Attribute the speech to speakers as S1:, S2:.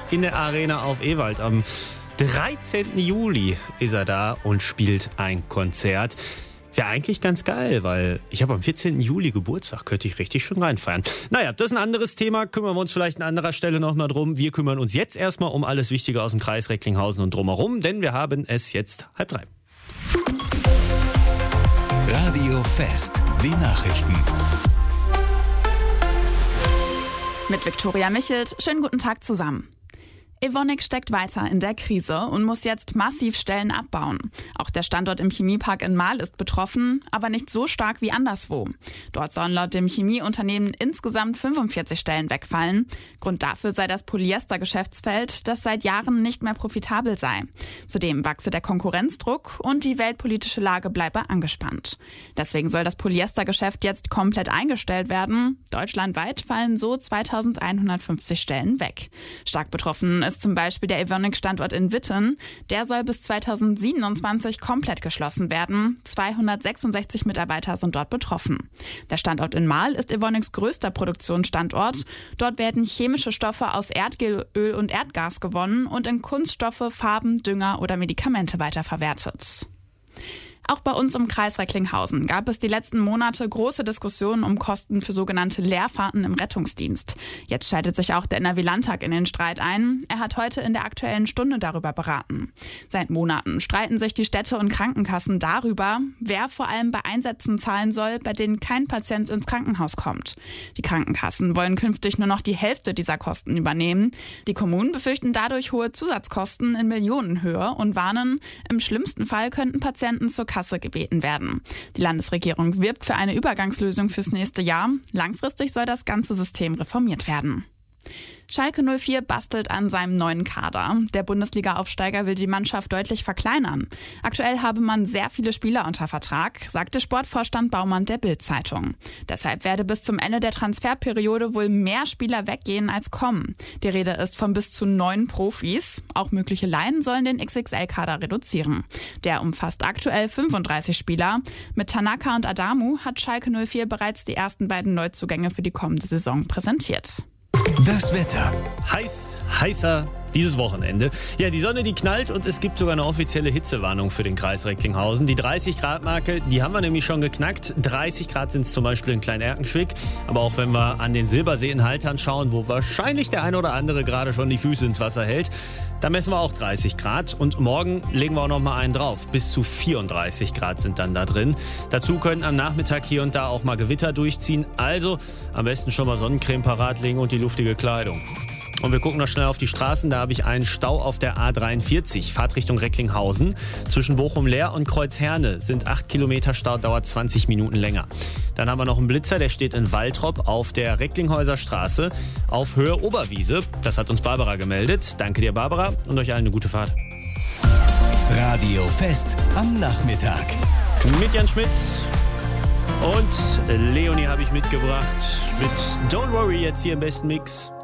S1: in der Arena auf Ewald. Am 13. Juli ist er da und spielt ein Konzert. Wäre eigentlich ganz geil, weil ich habe am 14. Juli Geburtstag, könnte ich richtig schön reinfeiern. Naja, das ist ein anderes Thema, kümmern wir uns vielleicht an anderer Stelle nochmal drum. Wir kümmern uns jetzt erstmal um alles Wichtige aus dem Kreis Recklinghausen und drumherum, denn wir haben es jetzt 2:30.
S2: Radio Fest, die Nachrichten.
S3: Mit Viktoria Michelt, schönen guten Tag zusammen. Evonik steckt weiter in der Krise und muss jetzt massiv Stellen abbauen. Auch der Standort im Chemiepark in Marl ist betroffen, aber nicht so stark wie anderswo. Dort sollen laut dem Chemieunternehmen insgesamt 45 Stellen wegfallen. Grund dafür sei das Polyester-Geschäftsfeld, das seit Jahren nicht mehr profitabel sei. Zudem wachse der Konkurrenzdruck und die weltpolitische Lage bleibe angespannt. Deswegen soll das Polyestergeschäft jetzt komplett eingestellt werden. Deutschlandweit fallen so 2150 Stellen weg. Stark betroffen ist zum Beispiel der Evonik-Standort in Witten. Der soll bis 2027 komplett geschlossen werden. 266 Mitarbeiter sind dort betroffen. Der Standort in Marl ist Evoniks größter Produktionsstandort. Dort werden chemische Stoffe aus Erdöl, Öl und Erdgas gewonnen und in Kunststoffe, Farben, Dünger oder Medikamente weiterverwertet. Auch bei uns im Kreis Recklinghausen gab es die letzten Monate große Diskussionen um Kosten für sogenannte Leerfahrten im Rettungsdienst. Jetzt schaltet sich auch der NRW-Landtag in den Streit ein. Er hat heute in der Aktuellen Stunde darüber beraten. Seit Monaten streiten sich die Städte und Krankenkassen darüber, wer vor allem bei Einsätzen zahlen soll, bei denen kein Patient ins Krankenhaus kommt. Die Krankenkassen wollen künftig nur noch die Hälfte dieser Kosten übernehmen. Die Kommunen befürchten dadurch hohe Zusatzkosten in Millionenhöhe und warnen, im schlimmsten Fall könnten Patienten zur Kasse gebeten werden. Die Landesregierung wirbt für eine Übergangslösung fürs nächste Jahr. Langfristig soll das ganze System reformiert werden. Schalke 04 bastelt an seinem neuen Kader. Der Bundesliga-Aufsteiger will die Mannschaft deutlich verkleinern. Aktuell habe man sehr viele Spieler unter Vertrag, sagte Sportvorstand Baumann der Bild-Zeitung. Deshalb werde bis zum Ende der Transferperiode wohl mehr Spieler weggehen als kommen. Die Rede ist von bis zu 9 Profis. Auch mögliche Leihen sollen den XXL-Kader reduzieren. Der umfasst aktuell 35 Spieler. Mit Tanaka und Adamu hat Schalke 04 bereits die ersten beiden Neuzugänge für die kommende Saison präsentiert.
S2: Das Wetter.
S1: Heißer dieses Wochenende. Ja, die Sonne, die knallt und es gibt sogar eine offizielle Hitzewarnung für den Kreis Recklinghausen. Die 30-Grad-Marke, die haben wir nämlich schon geknackt. 30 Grad sind es zum Beispiel in Klein-Erkenschwick. Aber auch wenn wir an den Silbersee in Haltern schauen, wo wahrscheinlich der ein oder andere gerade schon die Füße ins Wasser hält, da messen wir auch 30 Grad. Und morgen legen wir auch noch mal einen drauf. Bis zu 34 Grad sind dann da drin. Dazu können am Nachmittag hier und da auch mal Gewitter durchziehen. Also am besten schon mal Sonnencreme parat legen und die luftige Kleidung. Und wir gucken noch schnell auf die Straßen. Da habe ich einen Stau auf der A43, Fahrtrichtung Recklinghausen. Zwischen Bochum-Leer und Kreuzherne sind 8 Kilometer Stau, dauert 20 Minuten länger. Dann haben wir noch einen Blitzer, der steht in Waltrop auf der Recklinghäuser Straße auf Höhe Oberwiese. Das hat uns Barbara gemeldet. Danke dir, Barbara, und euch allen eine gute Fahrt.
S2: Radio Fest am Nachmittag.
S1: Mit Jan Schmitz und Leonie habe ich mitgebracht. Mit Don't Worry jetzt hier im besten Mix.